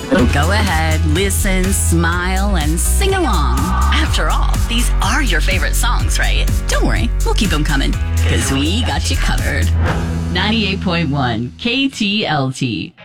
Go ahead, listen, smile, and sing along. After all, these are your favorite songs, right? Don't worry, we'll keep them coming, because we got you covered. 98.1 KTLT.